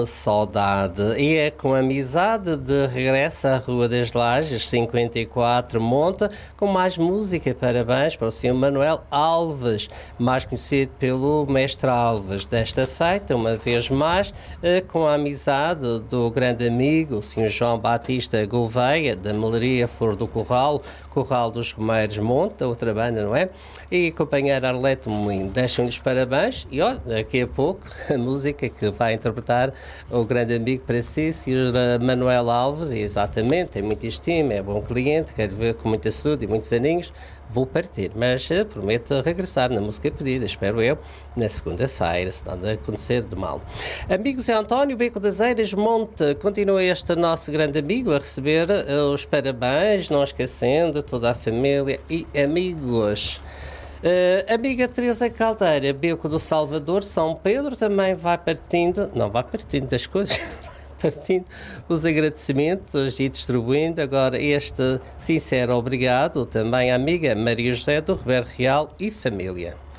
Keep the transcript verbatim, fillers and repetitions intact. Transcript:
Saudade. E é com amizade de regresso à Rua das Lajes, cinquenta e quatro, Monta, com mais música. Parabéns para o senhor Manuel Alves, mais conhecido pelo Mestre Alves. Desta feita, uma vez mais, com a amizade do grande amigo, o senhor João Batista Gouveia, da Melaria Flor do Corral, Corral dos Romeiros Monta, outra banda, não é? E a companheira Arlete Molinho. Deixam-lhes parabéns e, olha, daqui a pouco, a música que vai interpretar o grande amigo para si, senhor Manuel Alves, e exatamente, tem muita estima, é bom cliente, quero ver com muita saúde e muitos aninhos, vou partir, mas uh, prometo regressar na música pedida, espero eu, na segunda-feira, se nada acontecer de mal. Amigos, é António Beco das Eiras Monte, continua este nosso grande amigo a receber uh, os parabéns, não esquecendo toda a família e amigos. Uh, amiga Teresa Caldeira, Beco do Salvador, São Pedro, também vai partindo, não vai partindo das coisas, partindo os agradecimentos e distribuindo agora este sincero obrigado também à amiga Maria José do Roberto Real e família.